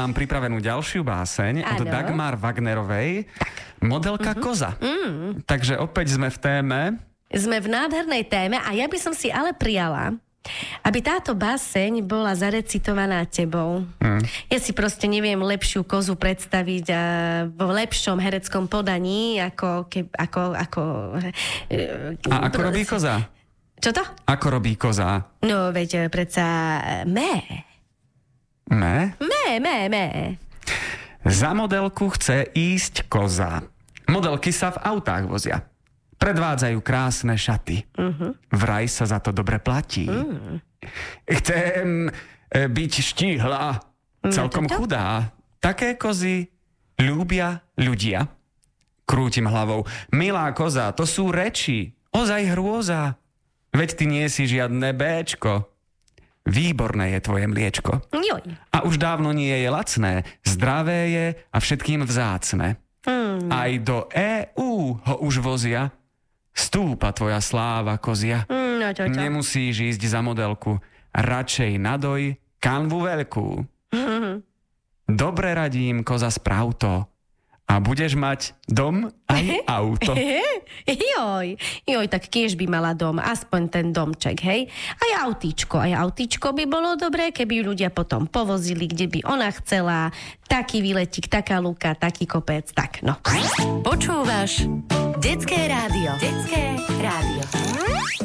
mám pripravenú ďalšiu báseň od Dagmar Wagnerovej, Modelka koza. Takže opäť sme v téme. Sme v nádhernej téme a ja by som si ale prijala, aby táto báseň bola zarecitovaná tebou. Ja si proste neviem lepšiu kozu predstaviť vo lepšom hereckom podaní, ako ako robí koza? Čo to? Ako robí koza? No, veď predsa mé. Mé? Mé. Za modelku chce ísť koza. Modelky sa v autách vozia. Predvádzajú krásne šaty. Vraj sa za to dobre platí. Chcem byť štíhla, celkom chudá. Také kozy ľúbia ľudia. Krútim hlavou. Milá koza, to sú reči. Ozaj hrôza. Veď ty nie si žiadne béčko. Výborné je tvoje mliečko. Joj. A už dávno nie je lacné. Zdravé je a všetkým vzácne. Aj do EÚ ho už vozia. Stúpa tvoja sláva, kozia. Čo. Nemusíš ísť za modelku. Radšej nadoj kanvu veľkú. Dobre radím, koza, správ to. A budeš mať dom aj auto. Joj, tak kiež by mala dom, aspoň ten domček, hej? Aj autíčko by bolo dobré, keby ľudia potom povozili, kde by ona chcela. Taký výletík, taká lúka, taký kopec, tak no. Počúvaš Detské rádio.